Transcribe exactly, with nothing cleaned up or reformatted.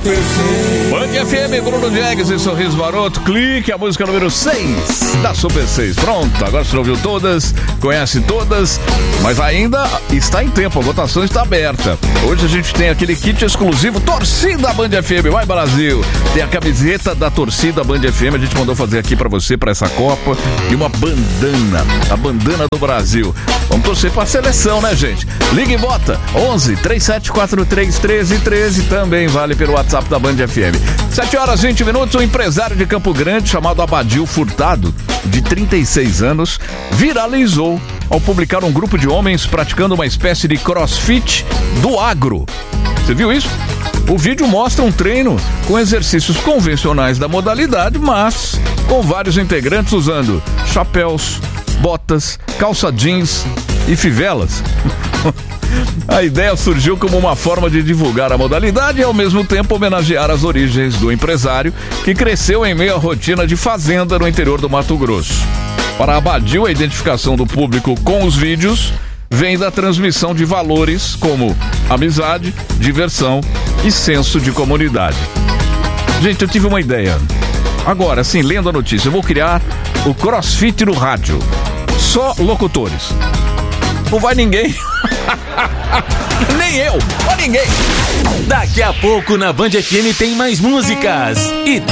perfeito. Band F M, Bruno Diegues e Sorriso Maroto. Clique, a música número seis da Super seis. Pronto, agora você ouviu todas, conhece todas, mas ainda está em tempo, a votação está aberta. Hoje a gente tem aquele kit exclusivo Torcida Band F M, vai Brasil. Tem a camiseta da Torcida Band F M, a gente mandou fazer aqui pra você, pra essa Copa, e uma bandana, a bandana do Brasil. Vamos torcer pra seleção, né, gente? Liga e vota, onze, três sete quatro três, treze treze, também vale pelo WhatsApp da Band F M. sete horas e vinte minutos, um empresário de Campo Grande chamado Abadil Furtado, de trinta e seis anos, viralizou ao publicar um grupo de homens praticando uma espécie de crossfit do agro. Você viu isso? O vídeo mostra um treino com exercícios convencionais da modalidade, mas com vários integrantes usando chapéus, botas, calça jeans e fivelas. A ideia surgiu como uma forma de divulgar a modalidade e ao mesmo tempo homenagear as origens do empresário que cresceu em meio à rotina de fazenda no interior do Mato Grosso. Para Abadil, a identificação do público com os vídeos vem da transmissão de valores como amizade, diversão e senso de comunidade. Gente, eu tive uma ideia. Agora, assim, lendo a notícia, eu vou criar o CrossFit no rádio. Só locutores. Não vai ninguém. Nem eu, ou ninguém. Daqui a pouco na Band F M tem mais músicas e